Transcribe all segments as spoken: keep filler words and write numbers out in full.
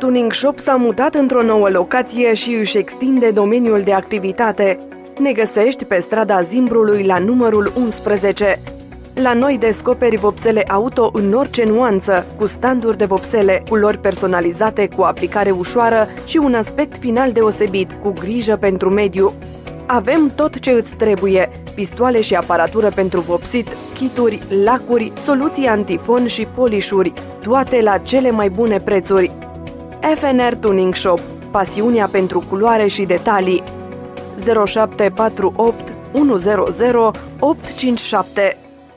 Tuning Shop s-a mutat într-o nouă locație și își extinde domeniul de activitate. Ne găsești pe strada Zimbrului la numărul unsprezece. La noi descoperi vopsele auto în orice nuanță, cu standuri de vopsele, culori personalizate cu aplicare ușoară și un aspect final deosebit, cu grijă pentru mediu. Avem tot ce îți trebuie: pistoale și aparatură pentru vopsit, kituri, lacuri, soluții antifon și polișuri, toate la cele mai bune prețuri. F N R Tuning Shop. Pasiunea pentru culoare și detalii. zero șapte patru opt unu zero zero opt cinci șapte.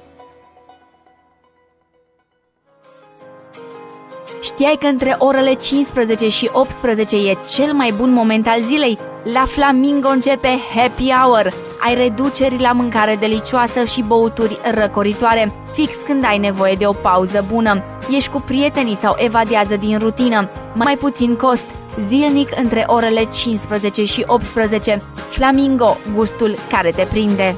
Știai că între orele cincisprezece și optsprezece e cel mai bun moment al zilei? La Flamingo începe Happy Hour. Ai reduceri la mâncare delicioasă și băuturi răcoritoare, fix când ai nevoie de o pauză bună. Ești cu prietenii sau evadează din rutină. Mai puțin cost. Zilnic între orele cincisprezece și optsprezece. Flamingo, gustul care te prinde.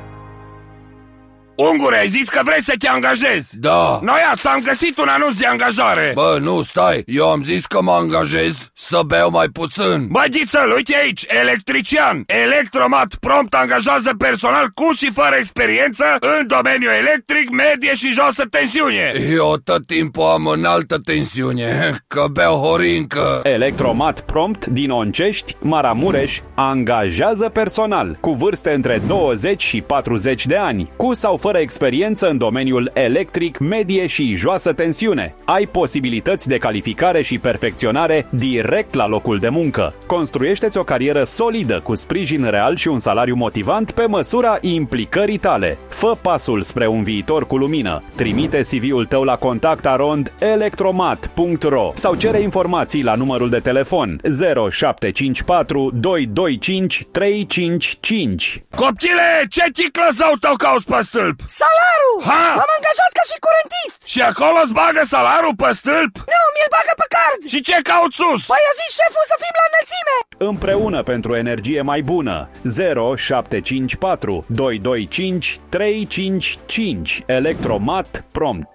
Ungure, ai zis că vrei să te angajezi? Da. Noi am găsit un anunț de angajare. Bă, nu, stai, eu am zis că mă angajez să beau mai puțin. Bă, Ghițăl, uite aici, electrician. Electromat Prompt angajează personal cu și fără experiență în domeniul electric, medie și josă tensiune. Eu tot timpul am înaltă tensiune, că beau horincă. Electromat Prompt din Oncești, Maramureș, angajează personal cu vârste între douăzeci și patruzeci de ani, cu sau fără experiență în domeniul electric, medie și joasă tensiune. Ai posibilități de calificare și perfecționare direct la locul de muncă. Construiește-ți o carieră solidă cu sprijin real și un salariu motivant pe măsura implicării tale. Fă pasul spre un viitor cu lumină. Trimite C V-ul tău la contact arond electromat punct ro sau cere informații la numărul de telefon zero șapte cinci patru doi doi cinci trei cinci cinci. Copchile, ce ticlă zău tău cauți pe stâlp? Salarul! Ha? M-am angajat ca și curentist! Și acolo îți bagă salarul pe stâlp? Nu, mi-l bagă pe card! Și ce cauți sus? Păi a zis șeful să fim la înălțime! Împreună pentru energie mai bună. Zero șapte cinci patru doi doi cinci trei cinci cinci. Electromat Prompt.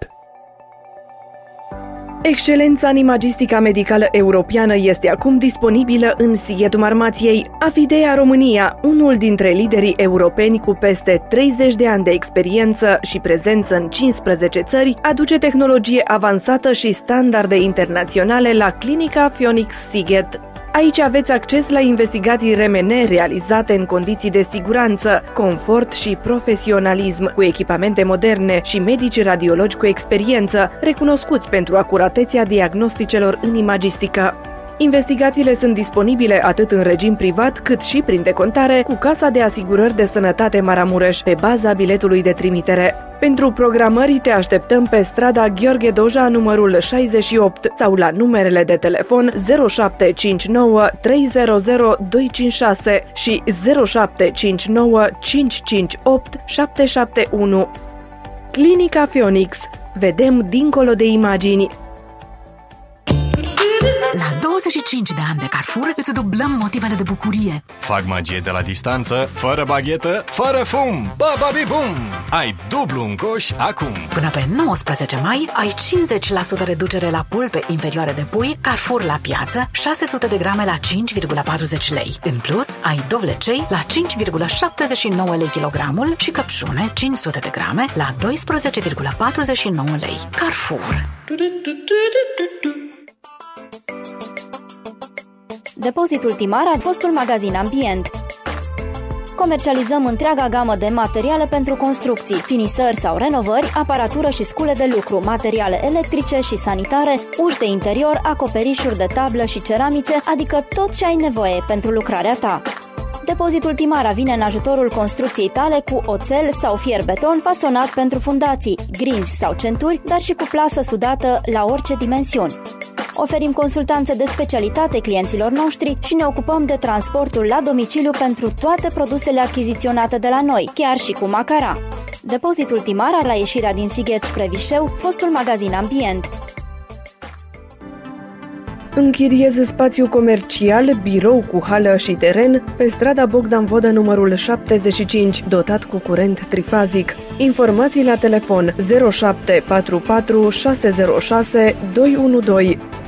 Excelența în imagistica medicală europeană este acum disponibilă în Sighetul Marmației. Afidea România, unul dintre liderii europeni cu peste treizeci de ani de experiență și prezență în cincisprezece țări, aduce tehnologie avansată și standarde internaționale la Clinica Phoenix Sighet. Aici aveți acces la investigații R M N realizate în condiții de siguranță, confort și profesionalism, cu echipamente moderne și medici radiologi cu experiență, recunoscuți pentru acuratețea diagnosticelor în imagistică. Investigațiile sunt disponibile atât în regim privat, cât și prin decontare cu Casa de Asigurări de Sănătate Maramureș, pe baza biletului de trimitere. Pentru programări te așteptăm pe strada Gheorghe Doja, numărul șaizeci și opt, sau la numerele de telefon zero șapte cinci nouă trei zero zero doi cinci șase și zero șapte cinci nouă cinci cinci opt șapte șapte unu. Clinica Phoenix. Vedem dincolo de imagini. La douăzeci și cinci de ani de Carrefour îți dublăm motivele de bucurie. Fac magie de la distanță, fără baghetă, fără fum. Ba-ba-bi-bum! Ai dublu în coș acum. Până pe nouăsprezece mai ai cincizeci la sută reducere la pulpe inferioare de pui Carrefour la piață, șase sute de grame la cinci virgulă patruzeci lei. În plus, ai dovlecei la cinci virgulă șaptezeci și nouă lei kilogramul și căpșune cinci sute de grame la doisprezece virgulă patruzeci și nouă lei. Carrefour. Depozitul Timar a fost un magazin ambient. Comercializăm întreaga gamă de materiale pentru construcții, finisări sau renovări, aparatură și scule de lucru, materiale electrice și sanitare, uși de interior, acoperișuri de tablă și ceramice, adică tot ce ai nevoie pentru lucrarea ta. Depozitul Timara vine în ajutorul construcției tale cu oțel sau fier beton fasonat pentru fundații, grinzi sau centuri, dar și cu plasă sudată la orice dimensiuni. Oferim consultanțe de specialitate clienților noștri și ne ocupăm de transportul la domiciliu pentru toate produsele achiziționate de la noi, chiar și cu macara. Depozitul Timara, la ieșirea din Sighet spre Vișeu, fostul magazin ambient. Închiriez spațiu comercial, birou cu hală și teren pe strada Bogdan Vodă numărul șaptezeci și cinci, dotat cu curent trifazic. Informații la telefon zero șapte patru patru șase zero șase doi unu doi.